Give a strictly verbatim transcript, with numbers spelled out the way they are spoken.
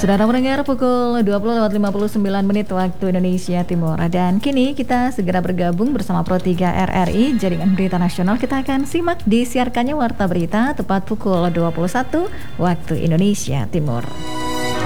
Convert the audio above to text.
Saudara pendengar, pukul dua puluh lewat lima puluh sembilan menit waktu Indonesia Timur. Dan kini kita segera bergabung bersama Pro tiga R R I, Jaringan Berita Nasional. Kita akan simak disiarkannya Warta Berita tepat pukul dua puluh satu waktu Indonesia Timur.